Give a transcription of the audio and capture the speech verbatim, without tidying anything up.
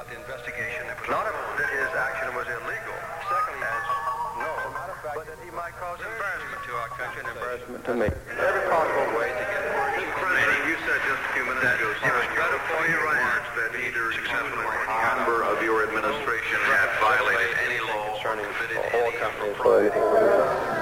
about the investigation that was... Not that his action was illegal. Secondly, as no, but that he might cause embarrassment to our country and embarrassment to me. In every possible way to get words. Mister President, you said just a few minutes ago, it was better for your remarks that neither successful or member of your administration had violated any law concerning all company employees.